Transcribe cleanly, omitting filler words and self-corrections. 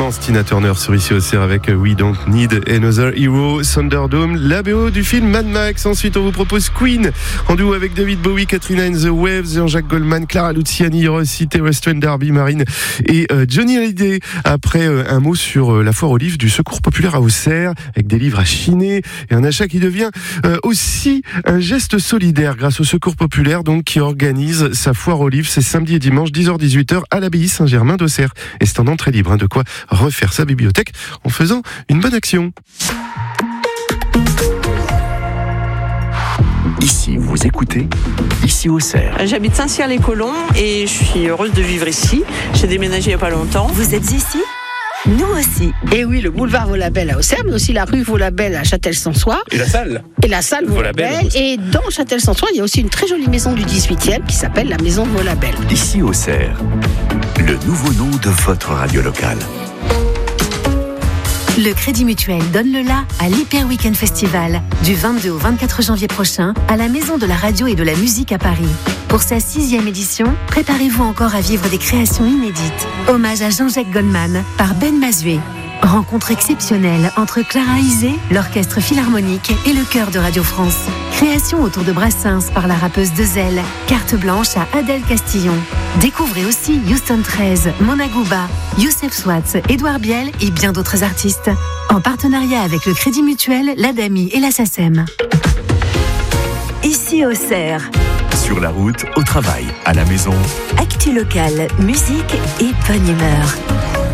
l'immense Tina Turner sur Ici au CER avec We Don't Need Another Hero, Thunderdome, la BO du film Mad Max. Ensuite, on vous propose Queen en duo avec David Bowie, Katrina and the Waves, Jean-Jacques Goldman, Clara Luciani, il y aura aussi Terrestrial Darby, Marine et Johnny Hallyday. Après, un mot sur la foire aux livres du Secours Populaire à Auxerre, avec des livres à chiner et un achat qui devient aussi un geste solidaire grâce au Secours Populaire, donc qui organise sa foire aux livres. C'est samedi et dimanche, 10h-18h à l'abbaye Saint-Germain d'Auxerre. Et c'est en entrée libre, de quoi refaire sa bibliothèque en faisant une bonne action. Ici, vous écoutez Ici au CER. J'habite Saint-Cyr-les-Colons et je suis heureuse de vivre ici. J'ai déménagé il n'y a pas longtemps. Vous êtes ici ? Nous aussi. Et oui, le boulevard Vaulabelle à Auxerre, mais aussi la rue Vaulabelle à Châtel-Sansois. Et la salle. Et la salle Vaulabelle. Et dans Châtel-Sansois, il y a aussi une très jolie maison du 18e qui s'appelle la maison Vaulabelle. Ici au CER, le nouveau nom de votre radio locale. Le Crédit Mutuel donne le la à l'Hyper Weekend Festival du 22 au 24 janvier prochain à la Maison de la Radio et de la Musique à Paris. Pour sa 6e édition, préparez-vous encore à vivre des créations inédites. Hommage à Jean-Jacques Goldman par Ben Mazué. Rencontre exceptionnelle entre Clara Isé, l'Orchestre Philharmonique et le Chœur de Radio France. Création autour de Brassens par la rappeuse Dezel. Carte blanche à Adèle Castillon. Découvrez aussi Houston 13, Mona Gouba, Youssef Swatz, Édouard Biel et bien d'autres artistes. En partenariat avec le Crédit Mutuel, l'ADAMI et la SACEM. Ici au CER. Sur la route, au travail, à la maison. Actu locale, musique et bonne humeur.